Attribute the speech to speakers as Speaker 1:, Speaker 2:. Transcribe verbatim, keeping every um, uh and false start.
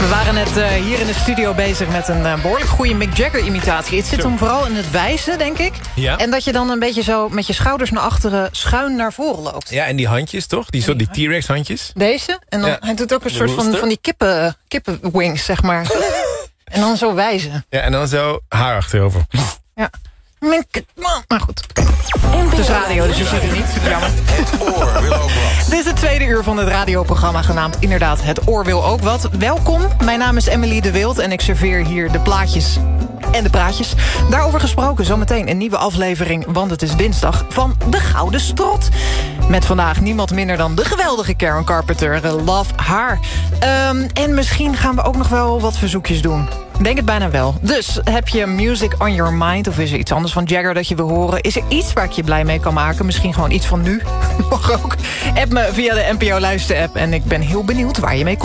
Speaker 1: We waren net uh, hier in de studio bezig met een uh, behoorlijk goede Mick Jagger-imitatie. Het zit hem vooral in het wijzen, denk ik.
Speaker 2: Ja.
Speaker 1: En dat je dan een beetje zo met je schouders naar achteren schuin naar voren loopt.
Speaker 2: Ja, en die handjes, toch? Die, zo, die T-Rex handjes.
Speaker 1: Deze. En dan,
Speaker 2: ja.
Speaker 1: hij doet ook een soort van, van die kippen, kippenwings, zeg maar. En dan zo wijzen.
Speaker 2: Ja, en dan zo haar achterover.
Speaker 1: Ja. Maar goed. Het is radio, dus je ziet het niet. Jammer.
Speaker 3: Het oor wil ook wat.
Speaker 1: Dit is het tweede uur van het radioprogramma genaamd inderdaad Het Oor Wil Ook Wat. Welkom, mijn naam is Emily de Wild en ik serveer hier de plaatjes en de praatjes. Daarover gesproken zometeen een nieuwe aflevering, want het is dinsdag, van De Gouden Strot. Met vandaag niemand minder dan de geweldige Karen Carpenter. Love haar. Um, en misschien gaan we ook nog wel wat verzoekjes doen. Denk het bijna wel. Dus heb je music on your mind of is er iets anders van Jagger dat je wil horen? Is er iets waar ik je blij mee kan maken? Misschien gewoon iets van nu. Mag ook. App me via de N P O Luister-app en ik ben heel benieuwd waar je mee komt.